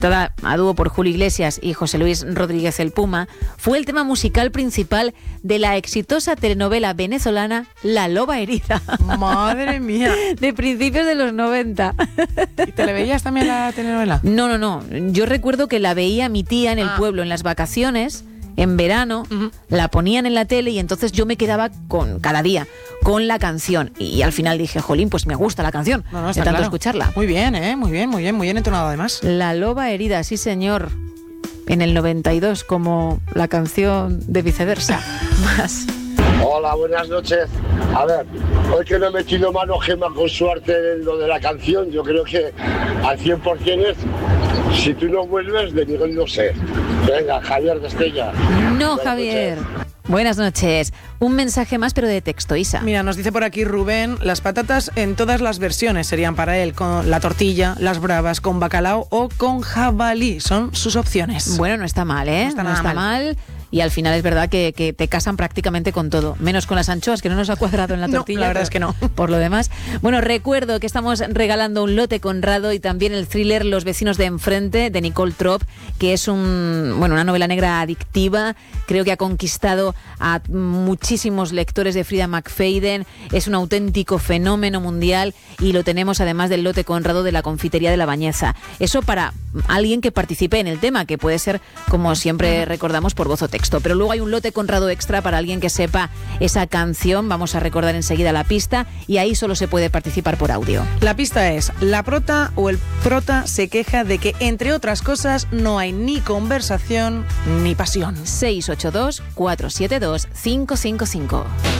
a dúo por Julio Iglesias y José Luis Rodríguez el Puma, fue el tema musical principal de la exitosa telenovela venezolana La Loba Herida. ¡Madre mía! De principios de los 90. ¿Y te le veías también la telenovela? No. Yo recuerdo que la veía mi tía en el pueblo en las vacaciones, en verano, la ponían en la tele y entonces yo me quedaba cada día con la canción. Y al final dije, jolín, pues me gusta la canción, de tanto claro. escucharla. Muy bien, muy bien entonado además. La Loba Herida, sí señor. En el 92, como la canción de Viceversa. Más. Hola, buenas noches. A ver, hoy que no he metido mano, Gemma, con suerte en lo de la canción, yo creo que al 100% es Si tú no vuelves, de Miguel no sé. Venga, Javier de Estella. No, Buenas Javier. noches. Buenas noches. Un mensaje más, pero de texto, Isa. Mira, nos dice por aquí Rubén, las patatas en todas las versiones serían para él, con la tortilla, las bravas, con bacalao o con jabalí. Son sus opciones. Bueno, no está mal, ¿eh? No está mal. Y al final es verdad que te casan prácticamente con todo, menos con las anchoas, que no nos ha cuadrado en la tortilla. No, la verdad es que no. Por lo demás. Bueno, recuerdo que estamos regalando un lote Conrado y también el thriller Los vecinos de enfrente, de Nicole Trop, que es una novela negra adictiva. Creo que ha conquistado a muchísimos lectores de Frida McFadden. Es un auténtico fenómeno mundial y lo tenemos además del lote Conrado de la Confitería de la Bañeza. Eso para alguien que participe en el tema, que puede ser, como siempre recordamos, por voz o texto. Pero luego hay un lote Conrado extra para alguien que sepa esa canción. Vamos a recordar enseguida la pista y ahí solo se puede participar por audio. La pista es: la prota o el prota se queja de que, entre otras cosas, no hay ni conversación ni pasión. 682 472 555.